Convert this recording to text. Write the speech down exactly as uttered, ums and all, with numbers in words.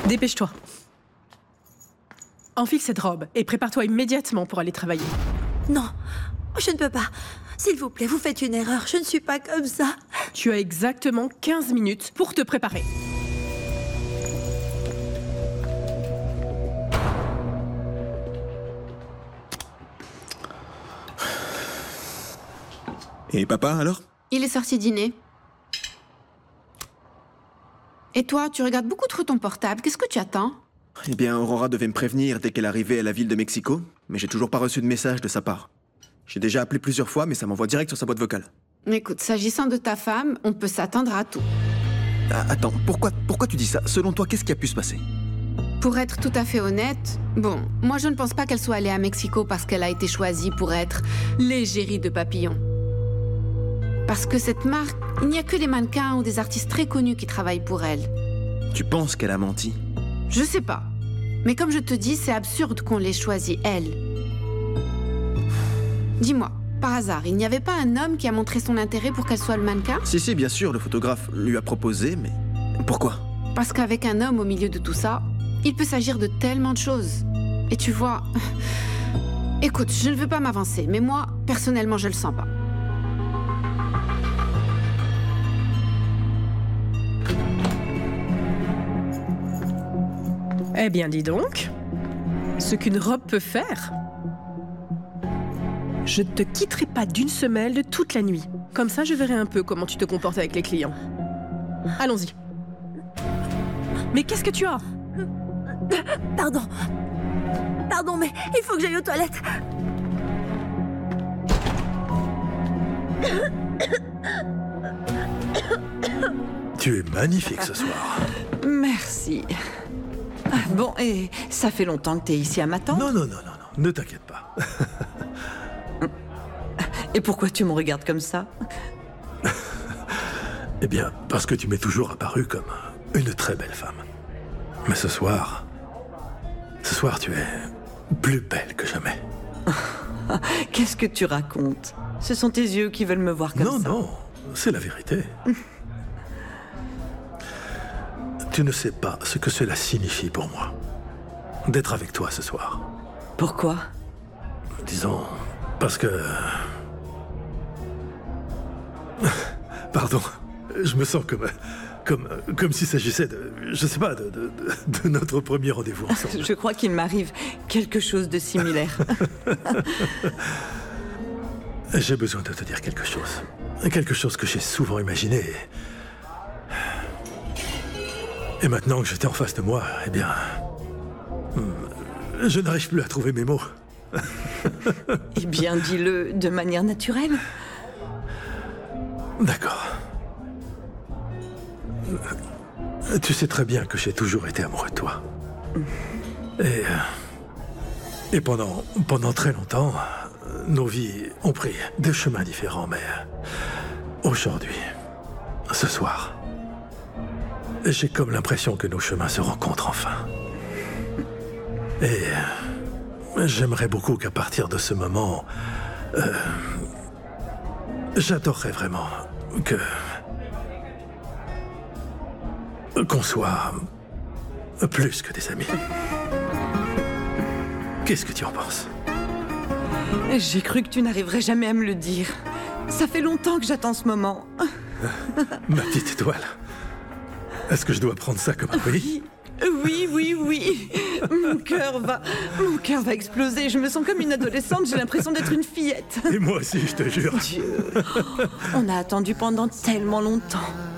Dépêche-toi. Enfile cette robe et prépare-toi immédiatement pour aller travailler. Non, je ne peux pas. S'il vous plaît, vous faites une erreur. Je ne suis pas comme ça. Tu as exactement quinze minutes pour te préparer. Et papa, alors? Il est sorti dîner. Et toi, tu regardes beaucoup trop ton portable. Qu'est-ce que tu attends? Eh bien, Aurora devait me prévenir dès qu'elle arrivait à la ville de Mexico, mais j'ai toujours pas reçu de message de sa part. J'ai déjà appelé plusieurs fois, mais ça m'envoie direct sur sa boîte vocale. Écoute, s'agissant de ta femme, on peut s'attendre à tout. Ah, attends, pourquoi, pourquoi tu dis ça? Selon toi, qu'est-ce qui a pu se passer? Pour être tout à fait honnête, bon, moi je ne pense pas qu'elle soit allée à Mexico parce qu'elle a été choisie pour être l'égérie de Papillon. Parce que cette marque, il n'y a que des mannequins ou des artistes très connus qui travaillent pour elle. Tu penses qu'elle a menti? Je sais pas. Mais comme je te dis, c'est absurde qu'on l'ait choisie, elle. Dis-moi, par hasard, il n'y avait pas un homme qui a montré son intérêt pour qu'elle soit le mannequin? Si, si, bien sûr, le photographe lui a proposé, mais pourquoi? Parce qu'avec un homme au milieu de tout ça, il peut s'agir de tellement de choses. Et tu vois... Écoute, je ne veux pas m'avancer, mais moi, personnellement, je le sens pas. Eh bien, dis donc, ce qu'une robe peut faire. Je ne te quitterai pas d'une semelle toute la nuit. Comme ça, je verrai un peu comment tu te comportes avec les clients. Allons-y. Mais qu'est-ce que tu as? Pardon. Pardon, mais il faut que j'aille aux toilettes. Tu es magnifique ce soir. Merci. Bon, et ça fait longtemps que t'es ici à m'attendre? Non, non, non, non, non, ne t'inquiète pas. Et pourquoi tu me regardes comme ça? Eh bien, parce que tu m'es toujours apparue comme une très belle femme. Mais ce soir... Ce soir, tu es plus belle que jamais. Qu'est-ce que tu racontes? Ce sont tes yeux qui veulent me voir comme non, ça. Non, non, c'est la vérité. Tu ne sais pas ce que cela signifie pour moi, d'être avec toi ce soir. Pourquoi? Disons, parce que... Pardon, je me sens comme... Comme, comme s'il s'agissait de... Je sais pas, de, de, de notre premier rendez-vous ensemble. Je crois qu'il m'arrive quelque chose de similaire. J'ai besoin de te dire quelque chose. Quelque chose que j'ai souvent imaginé. Et maintenant que j'étais en face de moi, eh bien... Je n'arrive plus à trouver mes mots. Eh bien, dis-le de manière naturelle. D'accord. Tu sais très bien que j'ai toujours été amoureux de toi. Et... Et pendant, pendant très longtemps, nos vies ont pris des chemins différents, mais... Aujourd'hui, ce soir... J'ai comme l'impression que nos chemins se rencontrent enfin. Et j'aimerais beaucoup qu'à partir de ce moment, euh, j'adorerais vraiment que qu'on soit plus que des amis. Qu'est-ce que tu en penses? J'ai cru que tu n'arriverais jamais à me le dire. Ça fait longtemps que j'attends ce moment. Ma petite étoile. Est-ce que je dois prendre ça comme un oui? Oui, oui, oui. Mon cœur va... Mon cœur va exploser. Je me sens comme une adolescente. J'ai l'impression d'être une fillette. Et moi aussi, je te jure. Dieu. On a attendu pendant tellement longtemps.